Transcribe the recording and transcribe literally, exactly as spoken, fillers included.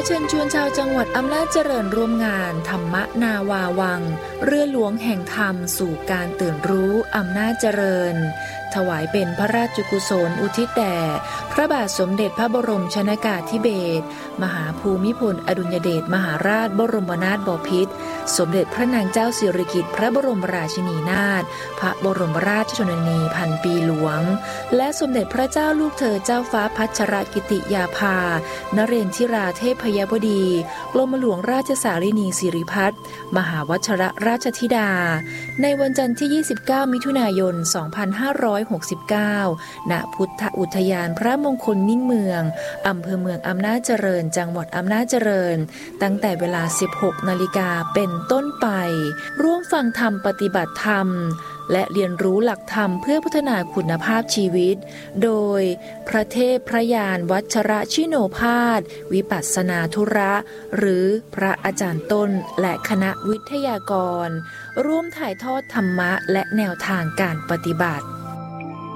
เชิญชวนชาวจังหวัดอำนาจเจริญร่วมงานธรรมนาวาวังเรือหลวงแห่งธรรมสู่การตื่นรู้อำนาจเจริญถวายเป็นพระราชกุศลอุทิศแด่พระบาทสมเด็จพระบรมชนกาธิเบศรมหาภูมิพลอดุลยเดชมหาราชบรมนาถบพิตรสมเด็จพระนางเจ้าสิริกิติ์พระบรมราชินีนาถพระบรมราชชนนีพันปีหลวงและสมเด็จพระเจ้าลูกเธอเจ้าฟ้าพัชรกิติยาภานเรนทิราเทพยบดีกรมหลวงราชสารินีสิริพัฒน์มหาวชรราชธิดาในวันจันทร์ที่ยี่สิบเก้ามิถุนายนสองพันห้าร้อยหกสิบเก้าณพุทธอุทยานพระมงคลนิ่งเมืองอำเภอเมืองอำนาจเจริญจังหวัดอำนาจเจริญตั้งแต่เวลา สิบหกนาฬิกาเป็นต้นไปร่วมฟังธรรมปฏิบัติธรรมและเรียนรู้หลักธรรมเพื่อพัฒนาคุณภาพชีวิตโดยพระเทพพระยานวัชระชิโนภาสวิปัสสนาธุระหรือพระอาจารย์ต้นและคณะวิทยากรร่วมถ่ายทอดธรรมะและแนวทางการปฏิบัติ